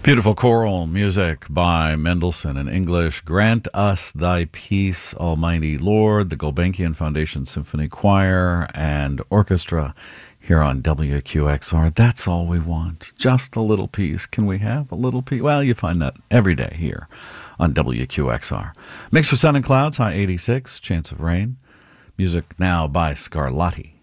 Beautiful choral music by Mendelssohn in English. Grant us thy peace, Almighty Lord, the Gulbenkian Foundation Symphony Choir and Orchestra here on WQXR. That's all we want. Just a little peace. Can we have a little peace? Well, you find that every day here on WQXR. Mix for sun and clouds, high 86, chance of rain. Music now by Scarlatti.